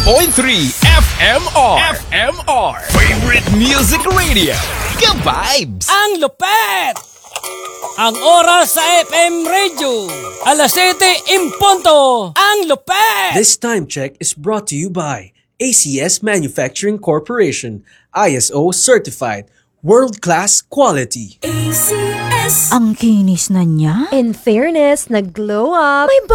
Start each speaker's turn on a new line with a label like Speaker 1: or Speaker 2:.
Speaker 1: FMR. Favorite Music Radio. Ka-vibes!
Speaker 2: Ang lupet! Ang oras sa FM Radio, alas 7:00. Ang lupet!
Speaker 3: This time check is brought to you by ACS Manufacturing Corporation, ISO certified, world-class quality.
Speaker 4: ACS.
Speaker 5: Ang kinis na niya.
Speaker 4: In fairness, nag-glow up.
Speaker 5: May